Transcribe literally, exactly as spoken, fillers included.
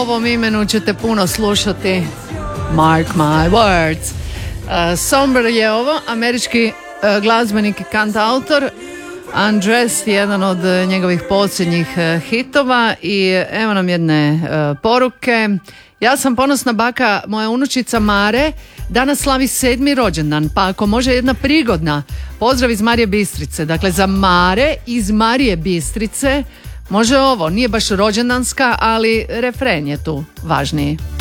ovom imenu ćete puno slušati. Mark my words. Uh, Somber je ovo, američki uh, glazbenik i kantautor. Undressed je jedan od uh, njegovih posljednjih uh, hitova i evo nam jedne uh, poruke. Ja sam ponosna baka, moja unučica Mare danas slavi sedmi rođendan, pa ako može jedna prigodna, pozdrav iz Marije Bistrice. Dakle, za Mare iz Marije Bistrice može ovo, nije baš rođendanska, ali refren je tu važniji.